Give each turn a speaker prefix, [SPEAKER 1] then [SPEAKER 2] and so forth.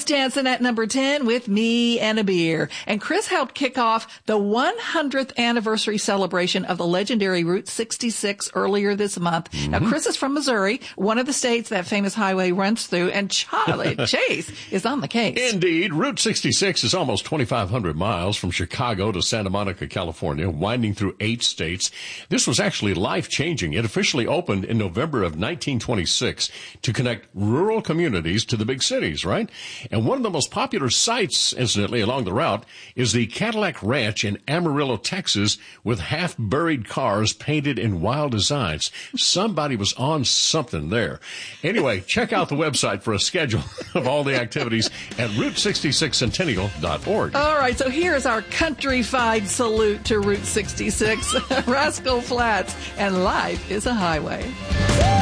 [SPEAKER 1] Jansen at number 10 with Me and a Beer. And Chris helped kick off the 100th anniversary celebration of the legendary Route 66 earlier this month. Now, Chris is from Missouri, one of the states that famous highway runs through, and Charlie Chase is on the case.
[SPEAKER 2] Indeed. Route 66 is almost 2,500 miles from Chicago to Santa Monica, California, winding through 8 states. This was actually life-changing. It officially opened in November of 1926 to connect rural communities to the big cities, right? And one of the most popular sites, incidentally, along the route is the Cadillac Ranch in Amarillo, Texas, with half-buried cars painted in wild designs. Somebody was on something there. Anyway, check out the website for a schedule of all the activities at Route66Centennial.org.
[SPEAKER 1] All right, so here's our countrified salute to Route 66, Rascal Flatts, and Life is a Highway.